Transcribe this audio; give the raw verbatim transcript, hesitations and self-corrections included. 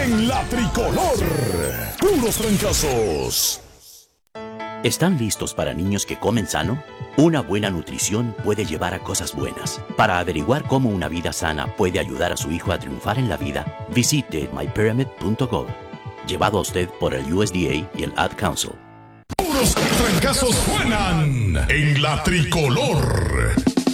en la tricolor. Puros trancazos. ¿Están listos para niños que comen sano? Una buena nutrición puede llevar a cosas buenas. Para averiguar cómo una vida sana puede ayudar a su hijo a triunfar en la vida, visite my pyramid punto gov. Llevado a usted por el U S D A y el Ad Council. Puros trancazos suenan en la tricolor.